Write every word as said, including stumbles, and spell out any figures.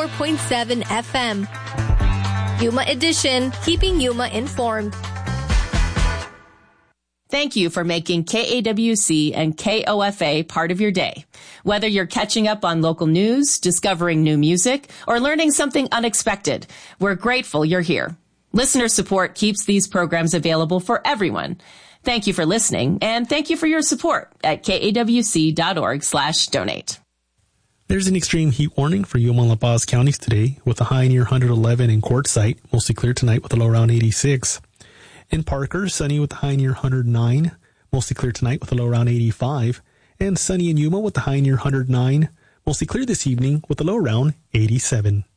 four point seven F M. Yuma Edition, keeping Yuma informed. Thank you for making K A W C and K O F A part of your day. Whether you're catching up on local news, discovering new music, or learning something unexpected, we're grateful you're here. Listener support keeps these programs available for everyone. Thank you for listening, and thank you for your support at kawc.org slash donate. There's an extreme heat warning for Yuma and La Paz counties today, with a high near one hundred eleven in Quartzsite, mostly clear tonight with a low around eighty-six. In Parker, sunny with a high near one hundred nine, mostly clear tonight with a low around eighty-five. And sunny in Yuma with a high near one hundred nine, mostly clear this evening with a low around eighty-seven.